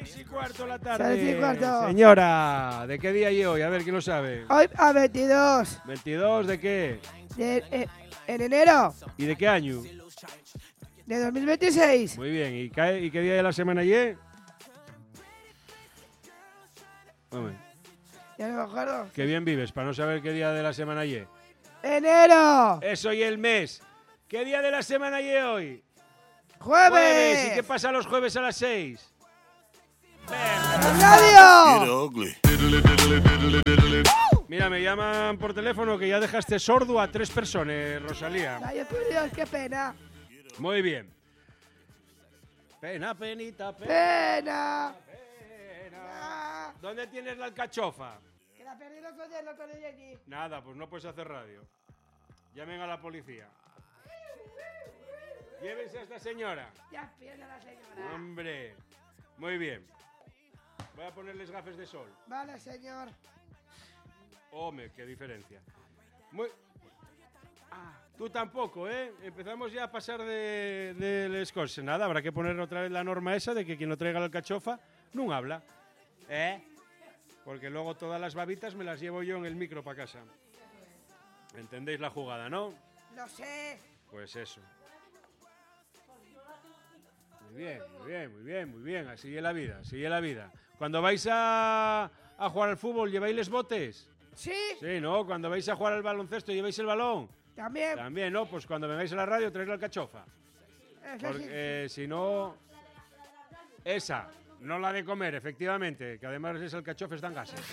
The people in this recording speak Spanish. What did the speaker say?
6:15 la tarde. 6:15. Señora, ¿de qué día y hoy? A ver, ¿quién lo sabe? Hoy a 22 ¿22 de qué? en enero ¿Y de qué año? de 2026. Muy bien, ¿y qué día de la semana y? Hombre, Ya no me acuerdo. qué bien vives para no saber qué día de la semana y. ¡Enero! Eso y el mes. ¿Qué día de la semana y hoy? ¡Jueves! ¿Y qué pasa los jueves a las 6? ¡Radio! Mira, me llaman por teléfono que ya dejaste sordo a 3 personas, Rosalía. Ay, por Dios, qué pena. Muy bien. Pena, penita, ¡Pena! pena. ¿Dónde tienes la alcachofa? Que la perdí los otros días, no con ella aquí. Nada, pues no puedes hacer radio. Llamen a la policía. Llévense a esta señora. Ya pierde la señora. Hombre. Muy bien. Voy a ponerles gafas de sol. Vale, señor. Hombre, qué diferencia. Muy... Tú tampoco, ¿eh? Empezamos ya a pasar de les cosas. Nada, habrá que poner otra vez la norma esa de que quien no traiga la alcachofa no habla. ¿Eh? Porque luego todas las babitas me las llevo yo en el micro para casa. ¿Entendéis la jugada, no? Lo sé. Pues eso. Muy bien, muy bien, muy bien, muy bien. Así es la vida, así es la vida. Cuando vais a jugar al fútbol, ¿lleváis los botes? ¿Sí? Sí, ¿no? Cuando vais a jugar al baloncesto, ¿lleváis el balón? También. También, ¿no? Pues cuando vengáis a la radio, traéis la alcachofa. Porque si no... Esa, no la de comer, efectivamente, que además esas alcachofas dan gases.